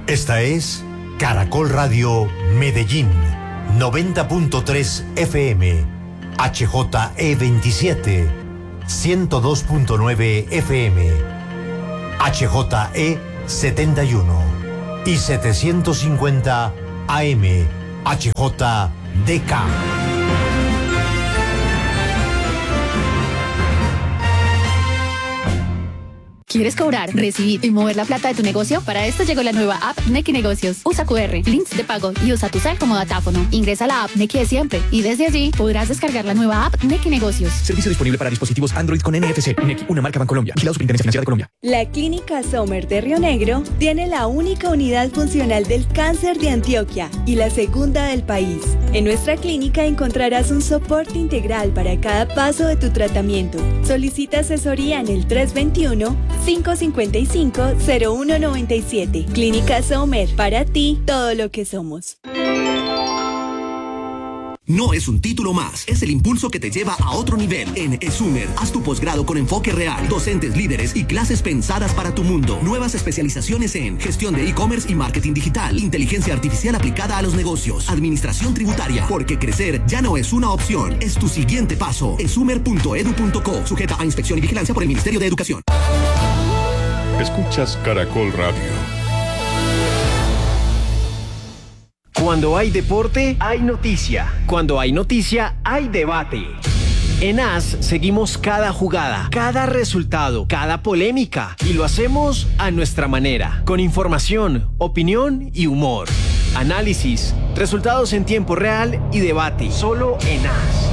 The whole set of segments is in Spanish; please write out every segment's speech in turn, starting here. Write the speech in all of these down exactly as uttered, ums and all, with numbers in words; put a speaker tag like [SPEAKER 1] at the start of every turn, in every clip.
[SPEAKER 1] Esta es Caracol Radio Medellín, noventa punto tres F M, H J E veintisiete, ciento dos punto nueve F M, H J E setenta y uno y setecientos cincuenta A M, H J D K.
[SPEAKER 2] ¿Quieres cobrar, recibir y mover la plata de tu negocio? Para esto llegó la nueva app Nequi Negocios. Usa Q R, links de pago y usa tu cel como datáfono. Ingresa a la app Nequi de siempre y desde allí podrás descargar la nueva app Nequi Negocios.
[SPEAKER 3] Servicio disponible para dispositivos Android con N F C. Nequi, una marca Bancolombia. Vigilado Superintendencia Financiera de Colombia.
[SPEAKER 4] La Clínica Sommer de Río Negro tiene la única unidad funcional del cáncer de Antioquia y la segunda del país. En nuestra clínica encontrarás un soporte integral para cada paso de tu tratamiento. Solicita asesoría en el tres veintiuno, cinco cincuenta y cinco, cero uno noventa y siete. Clínica Sommer, para ti, todo lo que somos.
[SPEAKER 5] No es un título más, es el impulso que te lleva a otro nivel. En ESUMER, haz tu posgrado con enfoque real, docentes líderes y clases pensadas para tu mundo. Nuevas especializaciones en gestión de e-commerce y marketing digital, inteligencia artificial aplicada a los negocios, administración tributaria, porque crecer ya no es una opción, es tu siguiente paso. esumer punto edu punto co, sujeta a inspección y vigilancia por el Ministerio de Educación.
[SPEAKER 6] Escuchas Caracol Radio.
[SPEAKER 7] Cuando hay deporte, hay noticia. Cuando hay noticia, hay debate. En A S seguimos cada jugada, cada resultado, cada polémica y lo hacemos a nuestra manera, con información, opinión y humor. Análisis, resultados en tiempo real y debate, solo en A S.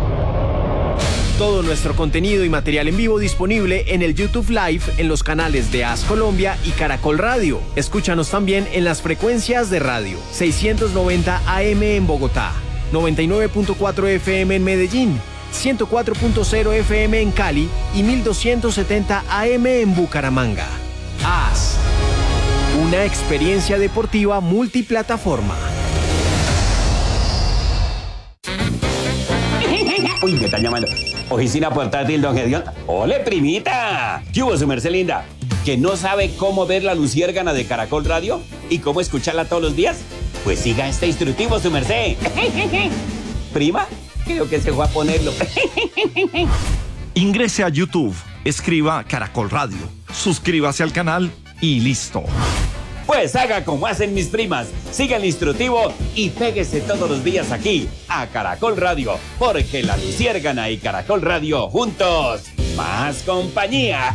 [SPEAKER 7] Todo nuestro contenido y material en vivo disponible en el YouTube Live en los canales de A S Colombia y Caracol Radio. Escúchanos también en las frecuencias de radio seiscientos noventa A M en Bogotá, noventa y nueve punto cuatro F M en Medellín, ciento cuatro punto cero F M en Cali y mil doscientos setenta A M en Bucaramanga. A S, una experiencia deportiva multiplataforma.
[SPEAKER 8] Uy, me están llamando. Oficina portátil, don Gedeón. ¡Ole, primita! ¿Qué hubo, su merced linda? ¿Que no sabe cómo ver la luciérgana de Caracol Radio? ¿Y cómo escucharla todos los días? Pues siga este instructivo, su merced. ¿Prima? Creo que se fue a ponerlo.
[SPEAKER 9] Ingrese a YouTube, escriba Caracol Radio, suscríbase al canal y listo.
[SPEAKER 8] Pues haga como hacen mis primas, siga el instructivo y péguese todos los días aquí a Caracol Radio, porque la luciérgana y Caracol Radio juntos, más compañía.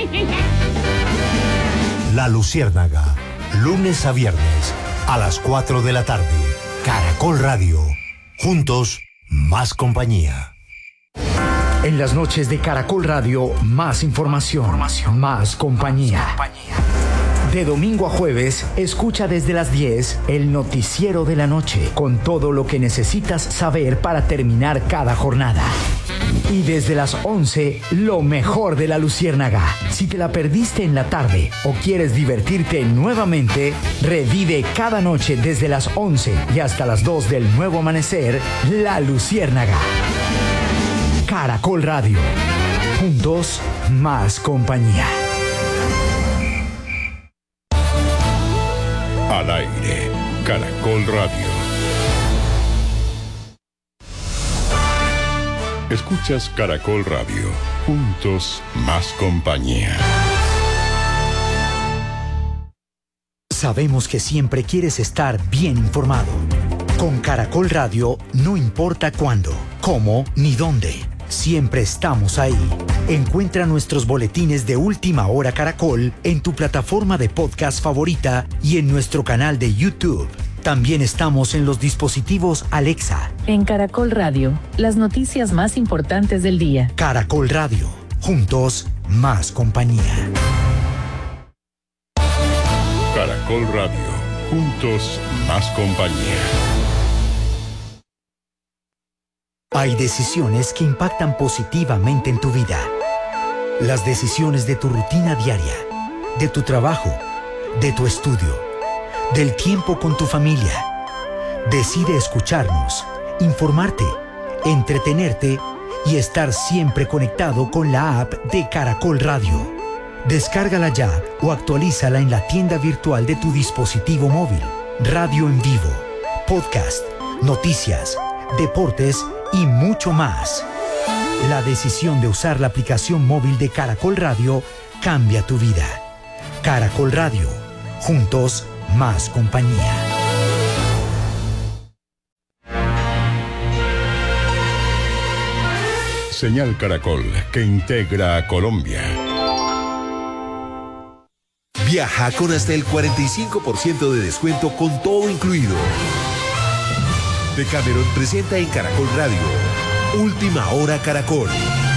[SPEAKER 1] La Luciérnaga, lunes a viernes a las cuatro de la tarde. Caracol Radio, juntos, más compañía.
[SPEAKER 10] En las noches de Caracol Radio, más información, información. Más compañía. Más compañía. De domingo a jueves, escucha desde las diez el noticiero de la noche, con todo lo que necesitas saber para terminar cada jornada. Y desde las once, lo mejor de la Luciérnaga. Si te la perdiste en la tarde o quieres divertirte nuevamente, revive cada noche desde las once y hasta las dos del nuevo amanecer, La Luciérnaga. Caracol Radio. Juntos, más compañía.
[SPEAKER 6] Al aire, Caracol Radio. Escuchas Caracol Radio, juntos más compañía.
[SPEAKER 10] Sabemos que siempre quieres estar bien informado. Con Caracol Radio no importa cuándo, cómo ni dónde. Siempre estamos ahí. Encuentra nuestros boletines de Última Hora Caracol en tu plataforma de podcast favorita y en nuestro canal de YouTube. También estamos en los dispositivos Alexa.
[SPEAKER 11] En Caracol Radio, las noticias más importantes del día.
[SPEAKER 10] Caracol Radio, juntos, más compañía.
[SPEAKER 6] Caracol Radio, juntos, más compañía.
[SPEAKER 10] Hay decisiones que impactan positivamente en tu vida. Las decisiones de tu rutina diaria, de tu trabajo, de tu estudio, del tiempo con tu familia. Decide escucharnos, informarte, entretenerte y estar siempre conectado con la app de Caracol Radio. Descárgala ya o actualízala en la tienda virtual de tu dispositivo móvil. Radio en vivo, podcast, noticias, deportes y mucho más. La decisión de usar la aplicación móvil de Caracol Radio cambia tu vida. Caracol Radio, juntos más compañía.
[SPEAKER 6] Señal Caracol, que integra a Colombia.
[SPEAKER 12] Viaja con hasta el cuarenta y cinco por ciento de descuento con todo incluido. Decameron presenta en Caracol Radio Última Hora Caracol.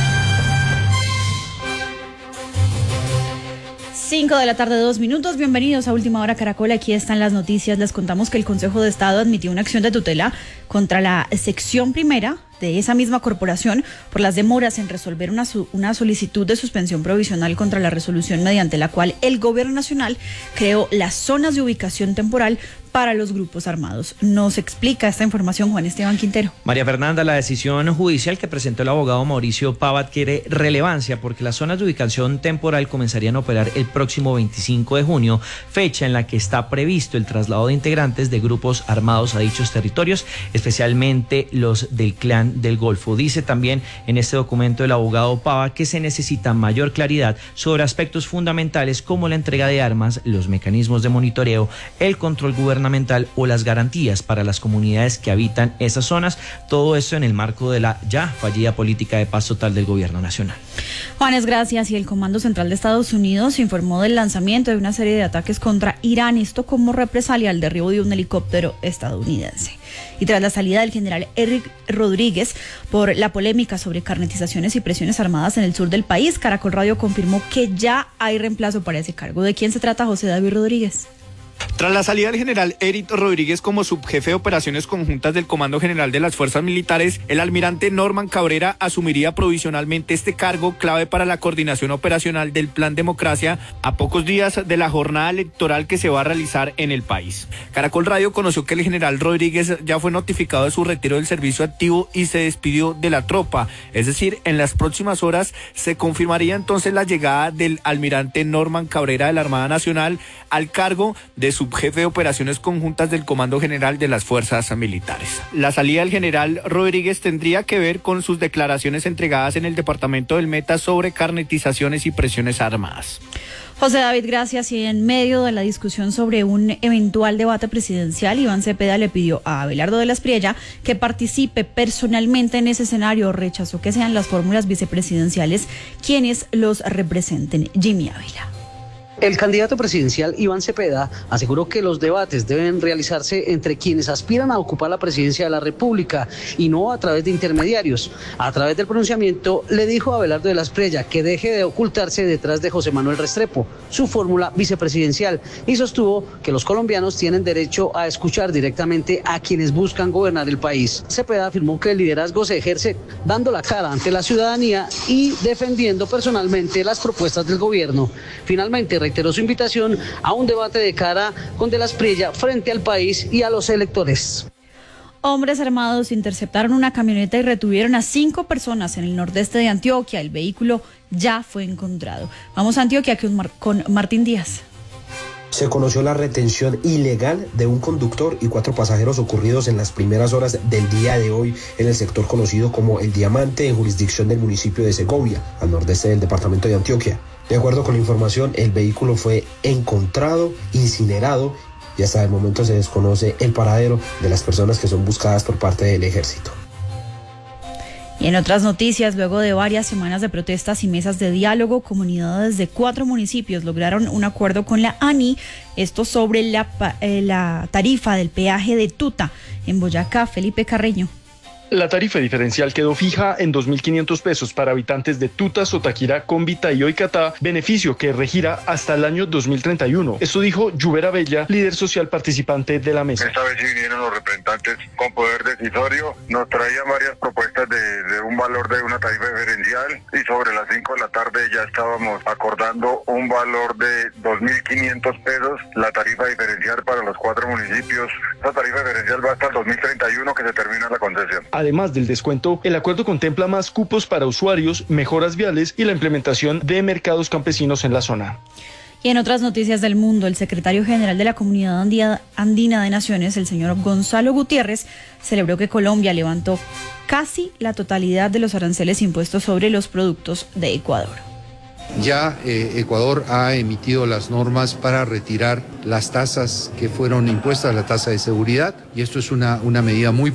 [SPEAKER 13] cinco de la tarde, dos minutos. Bienvenidos a Última Hora Caracol. Aquí están las noticias. Les contamos que el Consejo de Estado admitió una acción de tutela contra la sección primera de esa misma corporación por las demoras en resolver una, una solicitud de suspensión provisional contra la resolución mediante la cual el Gobierno Nacional creó las zonas de ubicación temporal para los grupos armados. Nos explica esta información Juan Esteban Quintero.
[SPEAKER 14] María Fernanda, la decisión judicial que presentó el abogado Mauricio Pava adquiere relevancia porque las zonas de ubicación temporal comenzarían a operar el próximo veinticinco de junio, fecha en la que está previsto el traslado de integrantes de grupos armados a dichos territorios, especialmente los del Clan del Golfo. Dice también en este documento el abogado Pava que se necesita mayor claridad sobre aspectos fundamentales como la entrega de armas, los mecanismos de monitoreo, el control gubernamental o las garantías para las comunidades que habitan esas zonas, todo esto en el marco de la ya fallida política de paz total del Gobierno Nacional.
[SPEAKER 13] Juanes, gracias. Y el Comando Central de Estados Unidos informó del lanzamiento de una serie de ataques contra Irán, esto como represalia al derribo de un helicóptero estadounidense. Y tras la salida del general Eric Rodríguez por la polémica sobre carnetizaciones y presiones armadas en el sur del país, Caracol Radio confirmó que ya hay reemplazo para ese cargo. ¿De quién se trata, José David Rodríguez?
[SPEAKER 15] Tras la salida del general Eric Rodríguez como subjefe de operaciones conjuntas del Comando General de las Fuerzas Militares, el almirante Norman Cabrera asumiría provisionalmente este cargo clave para la coordinación operacional del Plan Democracia a pocos días de la jornada electoral que se va a realizar en el país. Caracol Radio conoció que el general Rodríguez ya fue notificado de su retiro del servicio activo y se despidió de la tropa, es decir, en las próximas horas se confirmaría entonces la llegada del almirante Norman Cabrera de la Armada Nacional al cargo de subjefe de operaciones conjuntas del Comando General de las Fuerzas Militares. La salida del general Rodríguez tendría que ver con sus declaraciones entregadas en el departamento del Meta sobre carnetizaciones y presiones armadas.
[SPEAKER 13] José David, gracias. Y en medio de la discusión sobre un eventual debate presidencial, Iván Cepeda le pidió a Abelardo de la Espriella que participe personalmente en ese escenario. Rechazó que sean las fórmulas vicepresidenciales quienes los representen. Jimmy Ávila.
[SPEAKER 16] El candidato presidencial Iván Cepeda aseguró que los debates deben realizarse entre quienes aspiran a ocupar la presidencia de la República y no a través de intermediarios. A través del pronunciamiento le dijo a Abelardo de la Espriella que deje de ocultarse detrás de José Manuel Restrepo, su fórmula vicepresidencial, y sostuvo que los colombianos tienen derecho a escuchar directamente a quienes buscan gobernar el país. Cepeda afirmó que el liderazgo se ejerce dando la cara ante la ciudadanía y defendiendo personalmente las propuestas del gobierno. Finalmente, reiteró su invitación a un debate de cara con De la Espriella frente al país y a los electores.
[SPEAKER 13] Hombres armados interceptaron una camioneta y retuvieron a cinco personas en el nordeste de Antioquia. El vehículo ya fue encontrado. Vamos a Antioquia con, Mar- con Martín Díaz.
[SPEAKER 17] Se conoció la retención ilegal de un conductor y cuatro pasajeros ocurridos en las primeras horas del día de hoy en el sector conocido como El Diamante, en jurisdicción del municipio de Segovia, al nordeste del departamento de Antioquia. De acuerdo con la información, el vehículo fue encontrado, incinerado y hasta el momento se desconoce el paradero de las personas que son buscadas por parte del ejército.
[SPEAKER 13] Y en otras noticias, luego de varias semanas de protestas y mesas de diálogo, comunidades de cuatro municipios lograron un acuerdo con la A N I, esto sobre la, eh, la tarifa del peaje de Tuta en Boyacá. Felipe Carreño.
[SPEAKER 18] La tarifa diferencial quedó fija en dos mil quinientos pesos para habitantes de Tuta, Sotaquira, Cómbita y Oicatá, beneficio que regirá hasta el año dos mil treinta y uno. Esto dijo Lluvera Bella, líder social participante de la mesa.
[SPEAKER 19] Esta vez sí vinieron los representantes con poder decisorio, nos traían varias propuestas de, de un valor de una tarifa diferencial y sobre las cinco de la tarde ya estábamos acordando un valor de dos mil quinientos pesos, la tarifa diferencial para los cuatro municipios. Esa tarifa diferencial va hasta el dos mil treinta y uno que se termina la concesión.
[SPEAKER 18] Además del descuento, el acuerdo contempla más cupos para usuarios, mejoras viales y la implementación de mercados campesinos en la zona.
[SPEAKER 13] Y en otras noticias del mundo, el secretario general de la Comunidad Andina de Naciones, el señor Gonzalo Gutiérrez, celebró que Colombia levantó casi la totalidad de los aranceles impuestos sobre los productos de Ecuador.
[SPEAKER 20] Ya eh, Ecuador ha emitido las normas para retirar las tasas que fueron impuestas, la tasa de seguridad, y esto es una, una medida muy